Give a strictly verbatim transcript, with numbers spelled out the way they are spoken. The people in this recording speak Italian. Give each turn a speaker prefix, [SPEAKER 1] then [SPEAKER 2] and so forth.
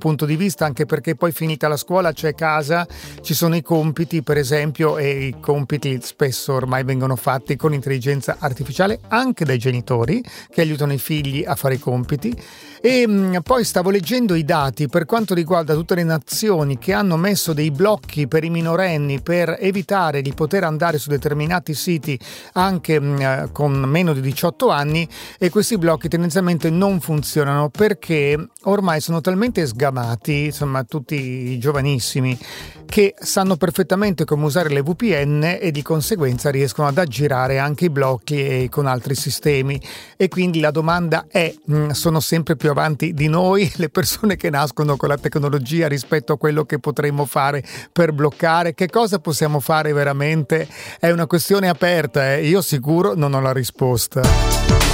[SPEAKER 1] punto di vista, anche perché poi finita la scuola c'è casa, ci sono i compiti per esempio, e i compiti spesso ormai vengono fatti con intelligenza artificiale anche dai genitori che aiutano i figli a fare i compiti. E mh, poi stavo leggendo i dati per quanto riguarda tutte le nazioni che hanno messo dei blocchi per i minorenni per evitare di poter andare su determinati siti anche mh, con meno di diciotto anni, e questi blocchi tendenzialmente non funzionano perché ormai sono talmente sgamati, insomma tutti i giovanissimi, che sanno perfettamente come usare le V P N e di conseguenza riescono ad aggirare anche i blocchi e con altri sistemi. E quindi la domanda è: mh, sono sempre più avanti di noi le persone che nascono con la tecnologia rispetto a quello che potremmo fare per bloccare? Che cosa possiamo fare veramente? È una questione aperta, eh? Io sicuro non ho la risposta.